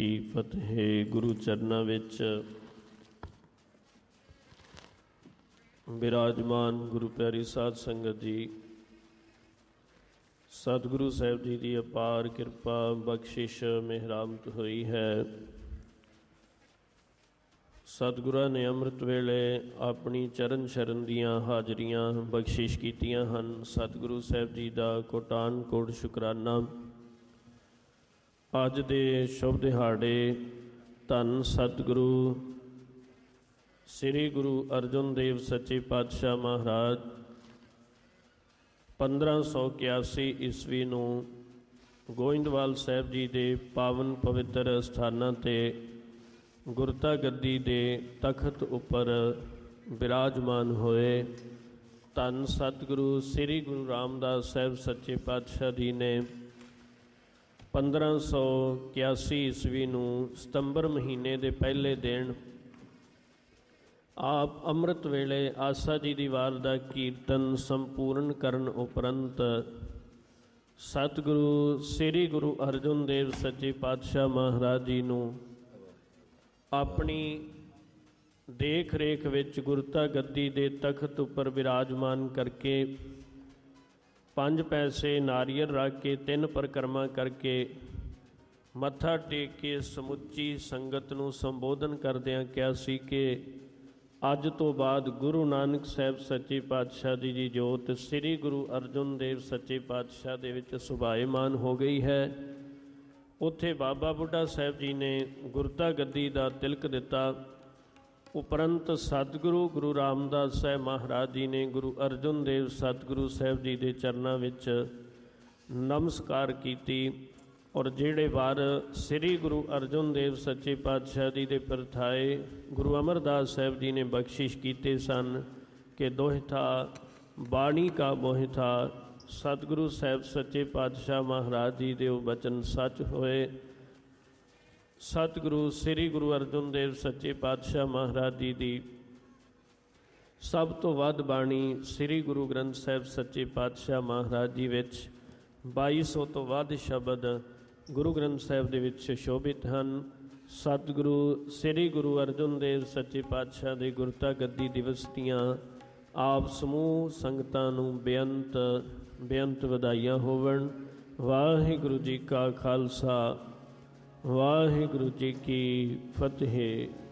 ਕੀ ਫਤਿਹ। ਗੁਰੂ ਚਰਨਾਂ ਵਿੱਚ ਬਿਰਾਜਮਾਨ ਗੁਰੂ ਪਿਆਰੀ ਸਾਧ ਸੰਗਤ ਜੀ, ਸਤਿਗੁਰੂ ਸਾਹਿਬ ਜੀ ਦੀ ਅਪਾਰ ਕਿਰਪਾ ਬਖਸ਼ਿਸ਼ ਮਿਹਰਾਮਤ ਹੋਈ ਹੈ। ਸਤਿਗੁਰਾਂ ਨੇ ਅੰਮ੍ਰਿਤ ਵੇਲੇ ਆਪਣੀ ਚਰਨ ਸ਼ਰਨ ਦੀਆਂ ਹਾਜ਼ਰੀਆਂ ਬਖਸ਼ਿਸ਼ ਕੀਤੀਆਂ ਹਨ। ਸਤਿਗੁਰੂ ਸਾਹਿਬ ਜੀ ਦਾ ਕੋਟਾਨ ਕੋਟ ਸ਼ੁਕਰਾਨਾ। ਅੱਜ ਦੇ ਸ਼ੁਭ ਦਿਹਾੜੇ ਧੰਨ ਸਤਿਗੁਰੂ ਸ੍ਰੀ ਗੁਰੂ ਅਰਜਨ ਦੇਵ ਸੱਚੇ ਪਾਤਸ਼ਾਹ ਮਹਾਰਾਜ 1581 ਈਸਵੀ ਨੂੰ ਗੋਇੰਦਵਾਲ ਸਾਹਿਬ ਜੀ ਦੇ ਪਾਵਨ ਪਵਿੱਤਰ ਸਥਾਨਾਂ 'ਤੇ ਗੁਰਤਾ ਗੱਦੀ ਦੇ ਤਖਤ ਉੱਪਰ ਬਿਰਾਜਮਾਨ ਹੋਏ। ਧੰਨ ਸਤਿਗੁਰੂ ਸ੍ਰੀ ਗੁਰੂ ਰਾਮਦਾਸ ਸਾਹਿਬ ਸੱਚੇ ਪਾਤਸ਼ਾਹ ਜੀ ਨੇ 1581 ਈਸਵੀ ਨੂੰ ਸਤੰਬਰ ਮਹੀਨੇ ਦੇ ਪਹਿਲੇ ਦਿਨ ਆਪ ਅੰਮ੍ਰਿਤ ਵੇਲੇ ਆਸਾ ਜੀ ਦੀ ਵਾਰ ਦਾ ਕੀਰਤਨ ਸੰਪੂਰਨ ਕਰਨ ਉਪਰੰਤ ਸਤਿਗੁਰੂ ਸ੍ਰੀ ਗੁਰੂ ਅਰਜਨ ਦੇਵ ਸੱਚੇ ਪਾਤਸ਼ਾਹ ਮਹਾਰਾਜ ਜੀ ਨੂੰ ਆਪਣੀ ਦੇਖ ਰੇਖ ਵਿੱਚ ਗੁਰਤਾ ਗੱਦੀ ਦੇ ਤਖਤ ਉੱਪਰ ਬਿਰਾਜਮਾਨ ਕਰਕੇ 5 ਪੈਸੇ ਨਾਰੀਅਲ ਰੱਖ ਕੇ 3 ਪਰਿਕਰਮਾ ਕਰਕੇ ਮੱਥਾ ਟੇਕ ਕੇ ਸਮੁੱਚੀ ਸੰਗਤ ਨੂੰ ਸੰਬੋਧਨ ਕਰਦਿਆਂ ਕਿਹਾ ਸੀ ਕਿ ਅੱਜ ਤੋਂ ਬਾਅਦ ਗੁਰੂ ਨਾਨਕ ਸਾਹਿਬ ਸੱਚੇ ਪਾਤਸ਼ਾਹ ਜੀ ਦੀ ਜੋਤ ਸ੍ਰੀ ਗੁਰੂ ਅਰਜਨ ਦੇਵ ਸੱਚੇ ਪਾਤਸ਼ਾਹ ਦੇ ਵਿੱਚ ਸੁਭਾਏਮਾਨ ਹੋ ਗਈ ਹੈ। ਉੱਥੇ ਬਾਬਾ ਬੁੱਢਾ ਸਾਹਿਬ ਜੀ ਨੇ ਗੁਰਤਾ ਗੱਦੀ ਦਾ ਤਿਲਕ ਦਿੱਤਾ। ਉਪਰੰਤ ਸਤਿਗੁਰੂ ਗੁਰੂ ਰਾਮਦਾਸ ਸਾਹਿਬ ਮਹਾਰਾਜ ਜੀ ਨੇ ਗੁਰੂ ਅਰਜਨ ਦੇਵ ਸਤਿਗੁਰੂ ਸਾਹਿਬ ਜੀ ਦੇ ਚਰਨਾਂ ਵਿੱਚ ਨਮਸਕਾਰ ਕੀਤੀ ਔਰ ਜਿਹੜੇ ਵਾਰ ਸ੍ਰੀ ਗੁਰੂ ਅਰਜਨ ਦੇਵ ਸੱਚੇ ਪਾਤਸ਼ਾਹ ਜੀ ਦੇ ਪ੍ਰਥਾਏ ਗੁਰੂ ਅਮਰਦਾਸ ਸਾਹਿਬ ਜੀ ਨੇ ਬਖਸ਼ਿਸ਼ ਕੀਤੇ ਸਨ ਕਿ ਦੋਹਿਥਾ ਬਾਣੀ ਕਾ ਮੋਹਿਥਾ ਸਤਿਗੁਰੂ ਸਾਹਿਬ ਸੱਚੇ ਪਾਤਸ਼ਾਹ ਮਹਾਰਾਜ ਜੀ ਦੇ ਉਹ ਬਚਨ ਸੱਚ ਹੋਏ। ਸਤਿਗੁਰੂ ਸ੍ਰੀ ਗੁਰੂ ਅਰਜਨ ਦੇਵ ਸੱਚੇ ਪਾਤਸ਼ਾਹ ਮਹਾਰਾਜ ਜੀ ਦੀ ਸਭ ਤੋਂ ਵੱਧ ਬਾਣੀ ਸ੍ਰੀ ਗੁਰੂ ਗ੍ਰੰਥ ਸਾਹਿਬ ਸੱਚੇ ਪਾਤਸ਼ਾਹ ਮਹਾਰਾਜ ਜੀ ਵਿੱਚ 2200 ਤੋਂ ਵੱਧ ਸ਼ਬਦ ਗੁਰੂ ਗ੍ਰੰਥ ਸਾਹਿਬ ਦੇ ਵਿੱਚ ਸ਼ੋਭਿਤ ਹਨ। ਸਤਿਗੁਰੂ ਸ੍ਰੀ ਗੁਰੂ ਅਰਜਨ ਦੇਵ ਸੱਚੇ ਪਾਤਸ਼ਾਹ ਦੇ ਗੁਰਤਾ ਗੱਦੀ ਦਿਵਸ ਦੀਆਂ ਆਪ ਸਮੂਹ ਸੰਗਤਾਂ ਨੂੰ ਬੇਅੰਤ ਵਧਾਈਆਂ ਹੋਵਣ। ਵਾਹਿਗੁਰੂ ਜੀ ਕਾ ਖਾਲਸਾ, ਵਾਹਿਗੁਰੂ ਜੀ ਕੀ ਫਤਿਹ।